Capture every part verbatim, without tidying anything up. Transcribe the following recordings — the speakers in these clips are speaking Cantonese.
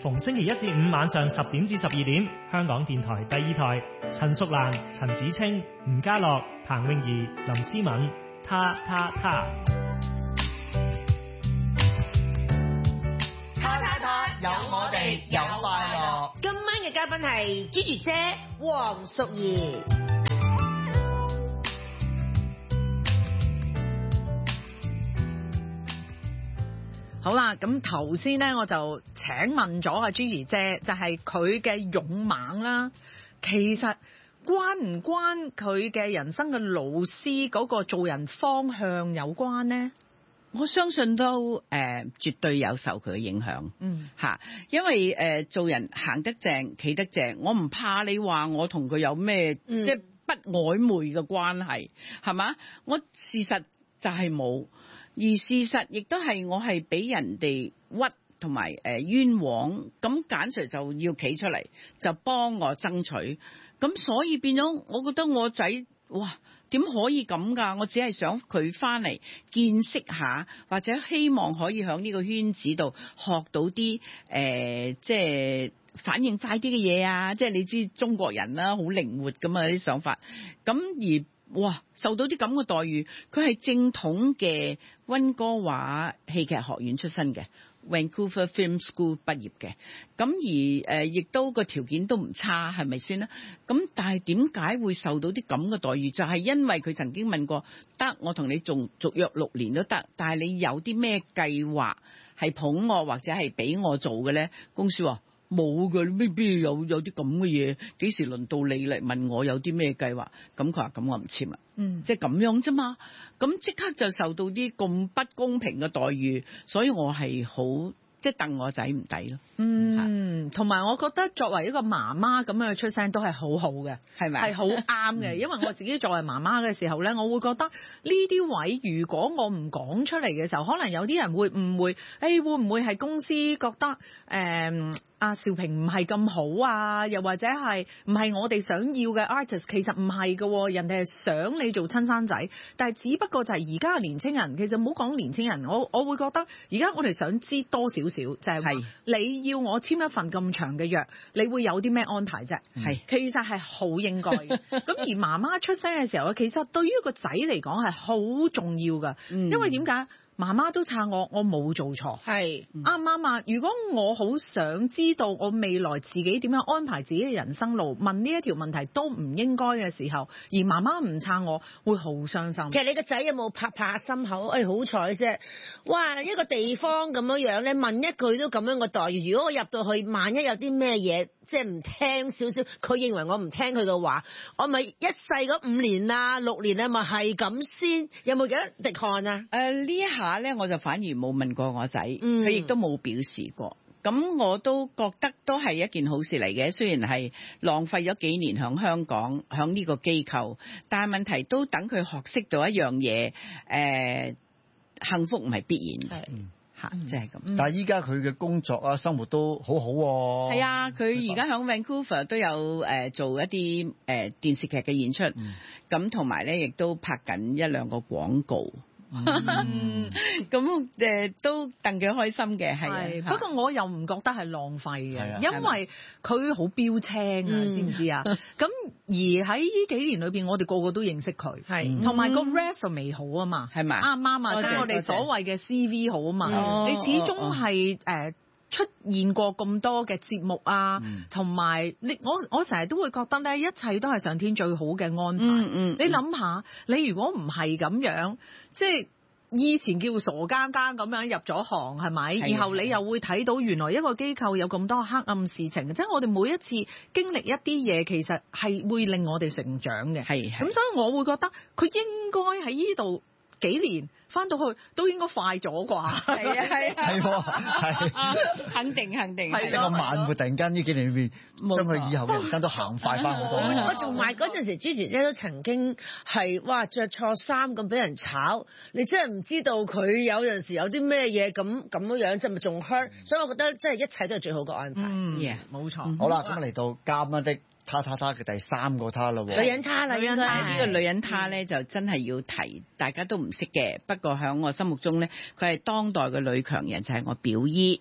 逢星期一至五晚上十點至十二點，香港電台第二台，陳淑蘭、陳子清、吳家樂、彭詠儀、林思敏，他他他， 他他他，有我哋有快樂。 今晚嘅嘉賓係 Gigi 姐黃淑儀。 好啦，咁頭先咧我就請問咗阿 Gigi 姐，就係佢嘅勇猛啦。其實關唔關佢嘅人生嘅老師嗰個做人方向有關呢？ 我相信都誒、呃、絕對有受佢嘅影響。 嗯， 嚇，因為誒、呃、做人行得正，企得正，我唔怕你話我同佢有咩、嗯、即係不曖昧嘅關係，係嘛？我事實就係冇。而事實亦都係我係俾人哋屈同埋誒冤枉，咁簡 Sir 就要企出嚟就幫我爭取，咁所以變咗我覺得我仔哇點可以咁㗎？我只係想佢翻嚟見識下，或者希望可以喺呢個圈子度學到啲誒、呃、即係反應快啲嘅嘢啊！即係你知中國人啦，好靈活㗎嘛啲想法，咁而。哇！受到啲咁嘅待遇，佢係正統嘅溫哥華戲劇學院出身嘅 Vancouver Film School 畢業嘅，咁而誒亦、呃、都個條件都唔差，係咪先啦？咁但係點解會受到啲咁嘅待遇？就係、是、因為佢曾經問過，得我同你仲續約六年都得，但係你有啲咩計劃係捧我或者係俾我做嘅咧？公司話。冇嘅，未必有有啲咁嘅嘢。幾時輪到你嚟問我有啲咩計劃？咁佢話咁我唔簽啦。嗯，即係咁樣啫嘛。咁即刻就受到啲咁不公平嘅待遇，所以我係好即係戥我仔唔抵咯。 嗯，同埋我覺得作為一個媽媽咁樣去出聲都係好好嘅，係咪？係好啱嘅，因為我自己作為媽媽嘅時候咧，我會覺得呢啲位如果我唔講出嚟嘅時候，可能有啲人會誤會，誒、哎、會唔會係公司覺得誒？呃阿兆平唔係咁好啊，又或者係唔係我哋想要嘅 artist， 其實唔係嘅，人哋係想你做親生仔，但係只不過就係而家嘅年青人，其實唔好講年青人，我我會覺得而家我哋想知多少少，就係、是、話你要我簽一份咁長嘅約，你會有啲咩安排啫？係，其實係好應該嘅。咁而媽媽出聲嘅時候，其實對於個仔嚟講係好重要㗎、嗯，因為點解？媽媽都撐我，我冇做錯，係啱唔啱啊？如果我好想知道我未來自己點樣安排自己嘅人生路，問呢一條問題都唔應該嘅時候，而媽媽唔撐我，會好傷心。 其實你個仔有冇拍拍心口？誒、哎，好彩啫！哇，一個地方咁樣樣咧，問一句都咁樣嘅待遇。如果我入到去，萬一有啲咩嘢，即係唔聽少少，佢認為我唔聽佢嘅話，我咪一世嗰五年啊、六年啊，咪係咁先。有冇幾多滴汗啊？誒、 呃，呢一下咧，我就反而冇問過我仔，佢亦都冇表示過。咁我都覺得都係一件好事嚟嘅，雖然係浪費咗幾年響香港，響呢個機構，但係問題都等佢學識到一樣嘢，誒、呃，幸福唔係必然嘅。即係咁， 但係依家佢嘅工作啊、生活都好好喎。 係啊，佢而家喺 Vancouver 都有誒、呃、做一啲誒、呃、電視劇嘅演出，咁同埋咧亦都拍緊一兩個廣告。咁誒、嗯、都戥佢開心嘅，係。 不過我又唔覺得係浪費嘅，因為佢好標青啊，知唔知啊？咁而喺呢幾年裏邊，我哋個個都認識佢，係同埋個 resume 好啊嘛，係咪？啱唔啱啊？即係我哋所謂嘅 C V 好啊嘛，嗯、你始終係誒。呃出現過咁多嘅節目啊，同埋你我我成日都會覺得咧，一切都係上天最好嘅安排。嗯嗯、你諗下，你如果唔係咁樣，即係以前叫傻更更咁樣入咗行，係咪？以後你又會睇到原來一個機構有咁多黑暗事情，即係我哋每一次經歷一啲嘢，其實係會令我哋成長嘅。係咁，所以我會覺得佢應該喺呢度幾年。翻到去都應該快咗啩，係啊係啊，係係肯定肯定， 係個慢會突然間呢幾年裏邊將佢以後嘅人生都行快翻好多。 我同埋嗰陣時 Gigi 姐都曾經係哇著錯衫咁俾人炒，你真係唔知道佢有陣時有啲咩嘢咁咁樣樣，就咪仲 hurt，所以我覺得真係一切都係最好嘅安排。 嗯，冇錯。 嗯、好啦，咁嚟到嘉賓的他他他嘅第三個他啦喎， 女人他啦，應該呢個女人他咧就真係要提，大家都唔識嘅。不過喺我心目中咧，佢係當代嘅女強人，就係、是、我表姨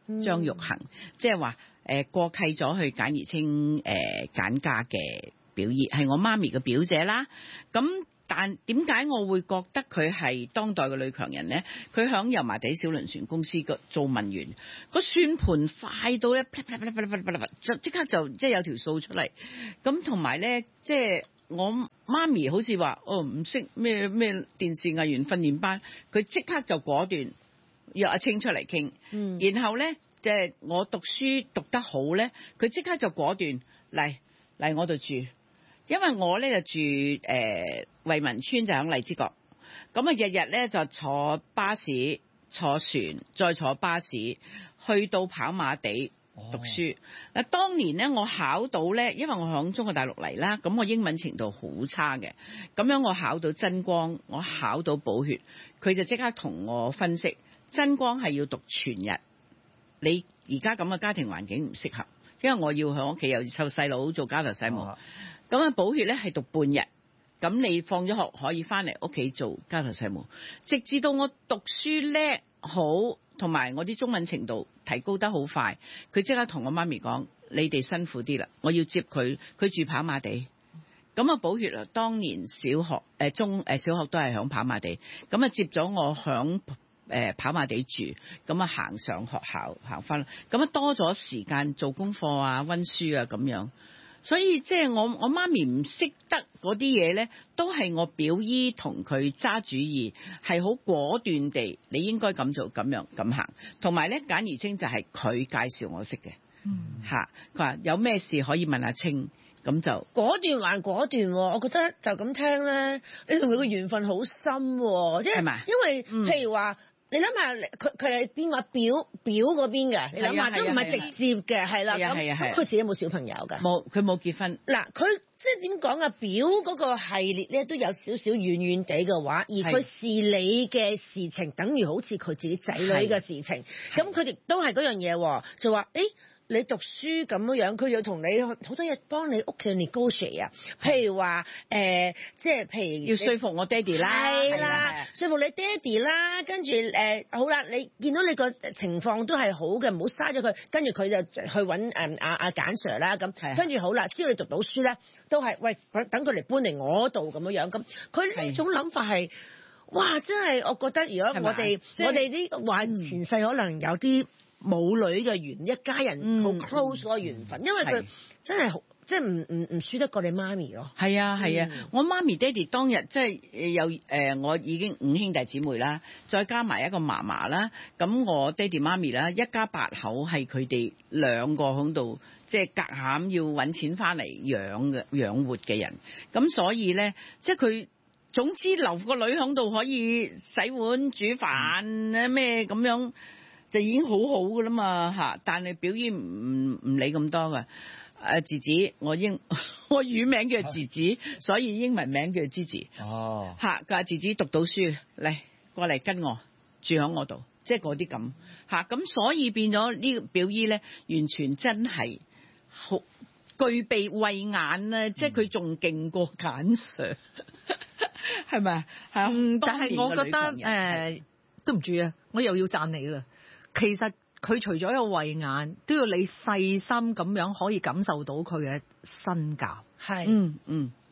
張玉衡，即係話誒過契咗去簡而清誒簡家嘅表姨，係我媽咪嘅表姐啦。咁但點解我會覺得佢係當代嘅女強人呢？佢響油麻地小輪船公司個做文員，個算盤快到咧，就即刻就即係有條數出嚟。咁同埋咧，即係我媽咪好似話，哦唔識咩咩電視藝員訓練班，佢即刻就果斷約阿清出嚟傾。嗯，然後咧，即係我讀書讀得好咧，佢即刻就果斷嚟嚟我度住。因為我咧就住誒、呃、惠民村，就喺荔枝角，咁啊日日咧就坐巴士、坐船，再坐巴士去到跑馬地讀書。嗱、哦，當年咧我考到咧，因為我響中國大陸嚟啦，咁我英文程度好差嘅，咁樣我考到真光，我考到寶血，佢就即刻同我分析，真光係要讀全日，你而家咁嘅家庭環境唔適合，因為我要喺屋企又湊細佬做家頭細務。哦，咁啊，寶血咧係讀半日，咁你放咗學可以翻嚟屋企做家頭細務，直至到我讀書叻好，同埋我啲中文程度提高得好快，佢即刻同我媽咪講：你哋辛苦啲啦，我要接佢，佢住跑馬地。咁啊，寶血啊，當年小學誒中誒小學都係響跑馬地，咁啊接咗我響誒跑馬地住，咁啊行上學校行翻，咁啊多咗時間做功課啊、溫書啊咁樣。所以即係我我媽咪唔識得嗰啲嘢咧，都係我表姨同佢揸主意，係好果斷地，你應該咁做咁樣咁行。同埋咧，簡而清就係佢介紹我識嘅，嚇佢話有咩事可以問阿清，咁就果斷還果斷。我覺得就咁聽咧，你同佢嘅緣分好深，即係因為譬如話。你諗下，佢佢係邊個表表嗰邊嘅？你諗下都唔係直接嘅，係啦。咁咁佢自己有冇小朋友㗎？ 冇，佢冇結婚。 嗱，佢即係點講啊？表嗰個系列咧都有少少遠遠地嘅話，而佢視你嘅事情，等於好似佢自己仔女嘅事情。咁佢哋都係嗰樣嘢，就話誒。你讀書咁樣，佢要同你好多嘢幫你屋企 negotiate 啊。譬如話誒、呃，即係譬如要說服我爹哋啦， 係啦，說服你爹哋啦。跟住誒、呃，好啦，你見到你個情況都係好嘅，唔好嘥咗佢。跟住佢就去揾誒阿阿簡 Sir 啦。咁跟住好啦，只要你讀到書咧，都係喂等佢嚟搬嚟我度咁樣樣。咁佢呢種諗法係哇，真係我覺得，如果我哋我哋啲話前世可能有啲。母女嘅緣，一家人好 close 嗰個緣分，嗯、因為佢真係好，即係唔唔唔輸得過你媽咪咯。 係啊係啊，嗯、我媽咪爹哋當日即係有誒、呃，我已經五兄弟姊妹啦，再加埋一個嫲嫲啦，咁我爹哋媽咪啦，一家八口係佢哋兩個喺度，即係夾硬要揾錢翻嚟養嘅養活嘅人，咁所以咧，即係佢總之留個女喺度可以洗碗煮飯咧咩咁樣。就已經好好噶啦嘛嚇，但係表姨唔唔理咁多噶。誒姊姊，我英我乳名叫姊姊，所以英文名叫芝芝。哦，嚇佢話姊姊讀到書嚟過嚟跟我住喺我度，即係嗰啲咁嚇。咁所以變咗呢個表姨咧，完全真係好具備慧眼咧，嗯、即係佢仲勁過簡 Sir， 係咪啊？ 嗯，但係我覺得誒、呃、都唔住啊，我又要讚你啦。其實佢除咗有慧眼，都要你細心咁樣可以感受到佢嘅身教。 係， 嗯嗯，